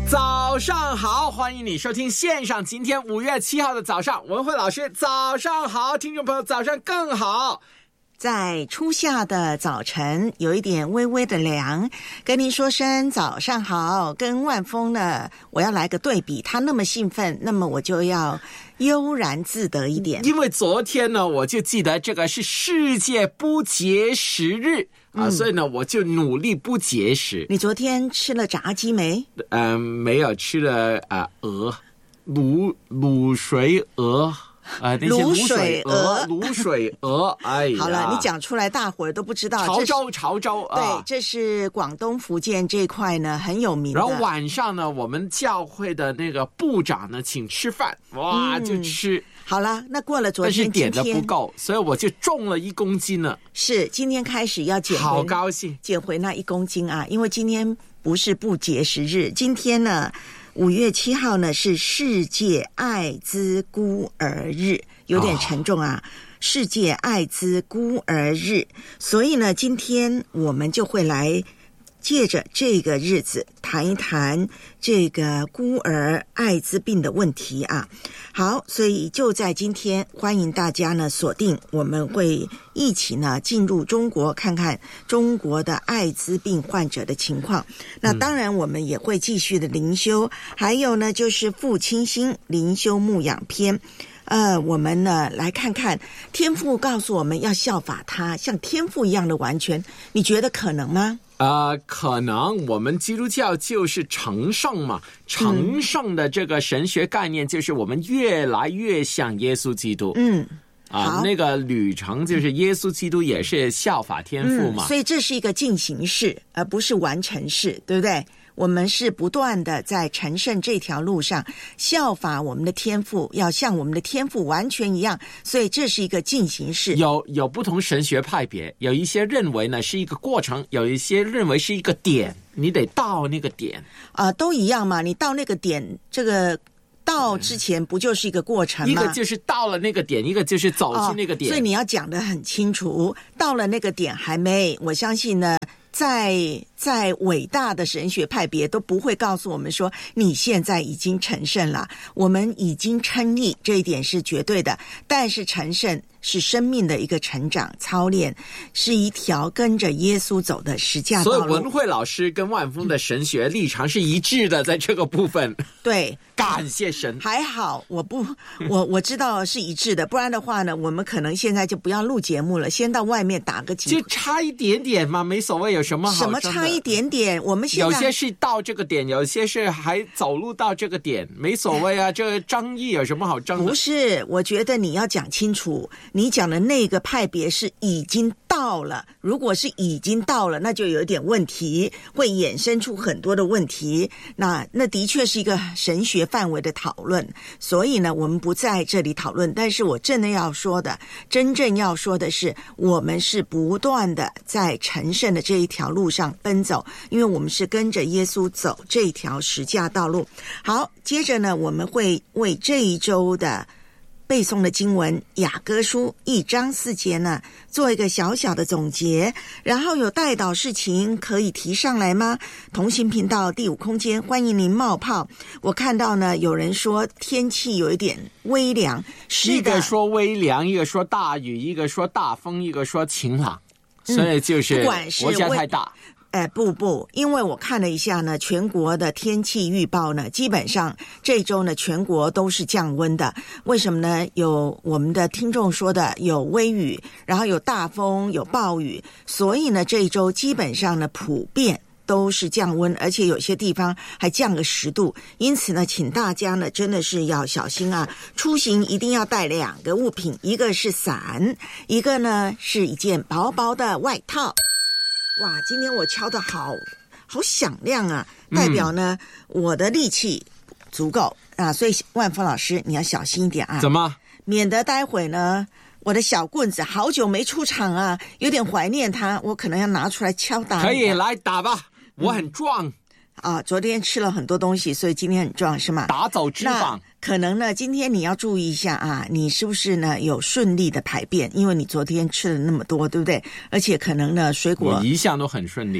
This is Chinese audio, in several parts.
早上好，欢迎你收听线上今天5月7号的早上，文慧老师早上好，听众朋友早上更好。 在初夏的早晨有一点微微的凉，跟您说声早上好。跟万峰呢我要来个对比，他那么兴奋，那么我就要悠然自得一点。 因为昨天呢我就记得这个是世界不节食日所以呢我就努力不节食。 你昨天吃了炸鸡没？ 没有，吃了鹅，卤水鹅卤水鹅，哎呀， 好了，你讲出来大伙儿都不知道。 潮州对，这是广东福建这块呢很有名的。 然后晚上呢我们教会的那个部长呢请吃饭，哇，就吃。 好了，那过了昨天， 但是点的不够，所以我就重了1公斤了。 是，今天开始要减回， 好高兴， 减回那1公斤啊！因为今天不是不节食日，今天呢5月7号呢是世界艾滋孤儿日，有点沉重啊。世界艾滋孤儿日，所以呢今天我们就会来借着这个日子谈一谈这个孤儿艾滋病的问题啊。好，所以就在今天欢迎大家呢锁定，我们会一起呢进入中国，看看中国的艾滋病患者的情况。那当然我们也会继续的灵修，还有呢就是父亲心灵修牧养篇。我们呢来看看天父告诉我们要效法他，像天父一样的完全，你觉得可能吗？ 可能我们基督教就是成圣嘛，成圣的这个神学概念就是我们越来越像耶稣基督。那个旅程就是耶稣基督也是效法天父嘛。 所以这是一个进行式，而不是完成式，对不对？我们是不断的在成圣这条路上效法我们的天父，要像我们的天父完全一样，所以这是一个进行式。 有不同神学派别，有一些认为呢是一个过程，有一些认为是一个点，你得到那个点都一样嘛。你到那个点，这个到之前不就是一个过程吗？ 一个就是到了那个点，一个就是走去那个点。 所以你要讲得很清楚，到了那个点还没，我相信呢在伟大的神学派别都不会告诉我们说你现在已经成圣了，我们已经称义，这一点是绝对的。但是成圣是生命的一个成长操练，是一条跟着耶稣走的实价道路。 所以文慧老师跟万峰的神学立场是一致的，在这个部分。 对， 感谢神。 还好我知道是一致的，不然的话呢我们可能现在就不要录节目了，先到外面打个几， 就差一点点嘛，没所谓，有什么好？ 什么差一点点？我们现在有些是到这个点，有些是还走路到这个点，没所谓啊。这个争议有什么好争的？ 不是，我觉得你要讲清楚，你讲的那个派别是已经到了，如果是已经到了，那就有一点问题，会衍生出很多的问题。那的确是一个神学范围的讨论，所以呢我们不在这里讨论。但是我真正要说的是，我们是不断的在成圣的这一条路上奔走，因为我们是跟着耶稣走这一条十架道路。好，接着呢我们会为这一周的背诵的经文雅歌书1章4节呢做一个小小的总结，然后有代祷事情可以提上来吗？同行频道第5空间欢迎您冒泡。我看到呢有人说天气有一点微凉， 一个说微凉，一个说大雨，一个说大风，一个说晴朗，所以就是国家太大。 不，因为我看了一下呢，全国的天气预报呢，基本上这周呢，全国都是降温的。为什么呢？有我们的听众说的，有微雨，然后有大风，有暴雨，所以呢，这一周基本上呢，普遍都是降温，而且有些地方还降个10度。因此呢，请大家呢，真的是要小心啊！出行一定要带2个物品，一个是伞，一个呢是一件薄薄的外套。哇，今天我敲得好响亮啊，代表呢我的力气足够啊，所以万峰老师你要小心一点啊， 怎么免得待会呢我的小棍子好久没出场啊，有点怀念它，我可能要拿出来敲打。 可以来打吧，我很壮昨天吃了很多东西，所以今天很壮是吗？ 打走脂肪。 可能呢今天你要注意一下啊，你是不是呢有顺利的排便，因为你昨天吃了那么多，对不对？而且可能呢水果我一向都很顺利。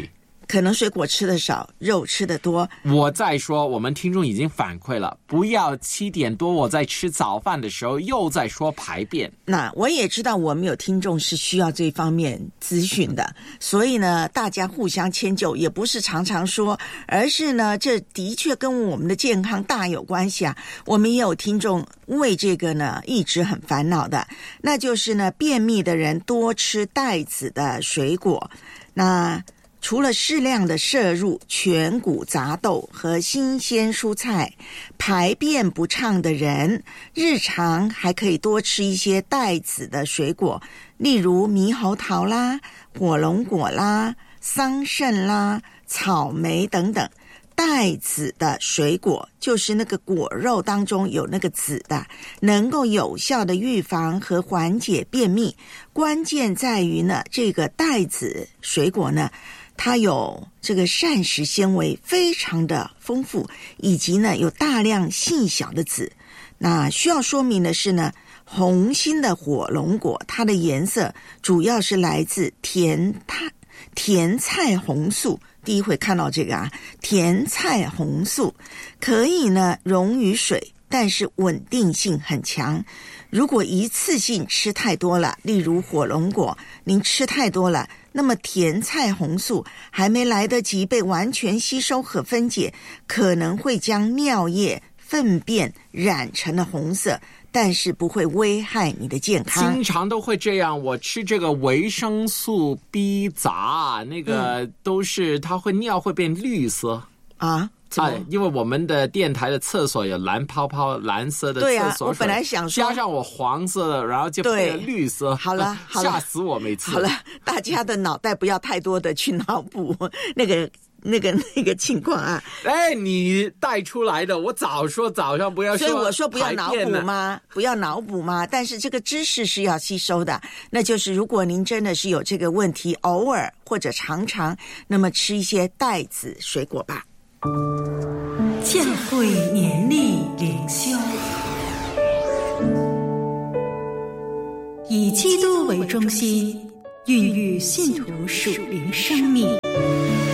可能水果吃的少，肉吃的多。 我再说，我们听众已经反馈了，不要7点多我在吃早饭的时候又在说排便。 那我也知道我们有听众是需要这方面咨询的，所以呢，大家互相迁就，也不是常常说，而是呢，这的确跟我们的健康大有关系啊。我们也有听众为这个呢一直很烦恼的，那就是呢，便秘的人多吃带籽的水果。那除了适量的摄入全谷杂豆和新鲜蔬菜，排便不畅的人日常还可以多吃一些带籽的水果，例如猕猴桃啦、火龙果啦、桑葚啦、草莓等等。带籽的水果就是那个果肉当中有那个籽的，能够有效的预防和缓解便秘。关键在于呢，这个带籽水果呢，它有这个膳食纤维非常的丰富，以及呢有大量细小的籽。那需要说明的是呢，红心的火龙果它的颜色主要是来自甜菜红素。第一回看到这个啊，甜菜红素可以呢溶于水，但是稳定性很强。如果一次性吃太多了，例如火龙果，您吃太多了，那么甜菜红素还没来得及被完全吸收和分解，可能会将尿液、粪便染成了红色，但是不会危害你的健康。 经常都会这样，我吃这个维生素 B 杂，那个都是它会尿会变绿色啊。 因为我们的电台的厕所有蓝泡泡蓝色的厕所水， 对啊，我本来想说加上我黄色的，然后就变成绿色。 好了， 吓死我每次。 好了，大家的脑袋不要太多的去脑补那个情况啊！ 你带出来的，我早说早上不要说， 所以我说不要脑补吗？不要脑补吗？但是这个知识是要吸收的，那就是如果您真的是有这个问题，偶尔或者常常，那么吃一些带籽水果吧。 教会年历灵修，以基督为中心，孕育信徒属灵生命。